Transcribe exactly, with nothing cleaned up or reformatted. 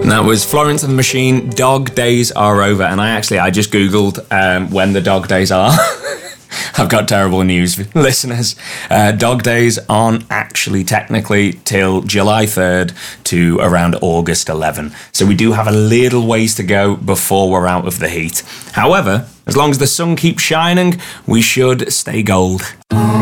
And that was Florence and the Machine, Dog Days Are Over. And I actually, I just Googled um, when the dog days are. I've got terrible news for listeners. Uh, dog days aren't actually technically till July third to around August eleventh. So we do have a little ways to go before we're out of the heat. However, as long as the sun keeps shining, we should stay gold.